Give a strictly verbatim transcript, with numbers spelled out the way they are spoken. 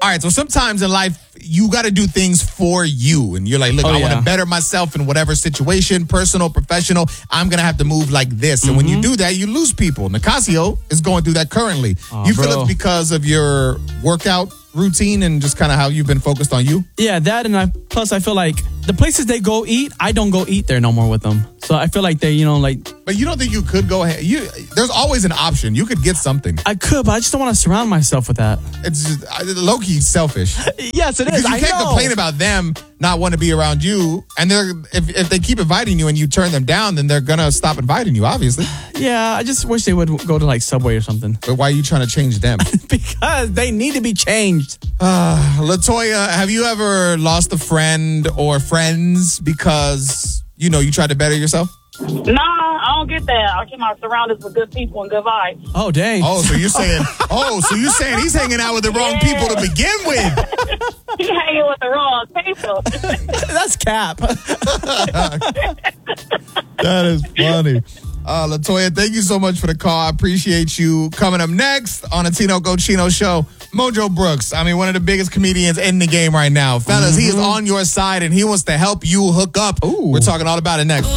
All right, so sometimes in life, you got to do things for you. And you're like, look, Oh, I yeah. want to better myself in whatever situation, personal, professional. I'm going to have to move like this. And mm-hmm. when you do that, you lose people. Nicasio is going through that currently. Oh, you bro. feel it's because of your workout routine and just kind of how you've been focused on you? Yeah, that and I, plus I feel like the places they go eat, I don't go eat there no more with them. So I feel like they, you know, like... But you don't think you could go ahead? You, there's always an option. You could get something. I could, but I just don't want to surround myself with that. It's just low-key selfish. Yes, it is. Because you I can't know. complain about them not wanting to be around you. And they're if, if they keep inviting you and you turn them down, then they're going to stop inviting you, obviously. Yeah, I just wish they would go to like Subway or something. But why are you trying to change them? Because they need to be changed. Uh, Latoya, have you ever lost a friend or friends because, you know, you tried to better yourself? Nah, I don't get that. I keep my surroundings with good people and good vibes. Oh, dang. Oh, so you're saying, oh, so you're saying he's hanging out with the wrong Yeah. people to begin with. He hanging with the wrong people. That's cap. That is funny. Uh, Latoya, thank you so much for the call. I appreciate you. Coming up next on the Tino Cochino Show, Mojo Brooks. I mean, one of the biggest comedians in the game right now. Fellas, mm-hmm. he is on your side and he wants to help you hook up. Ooh. We're talking all about it next.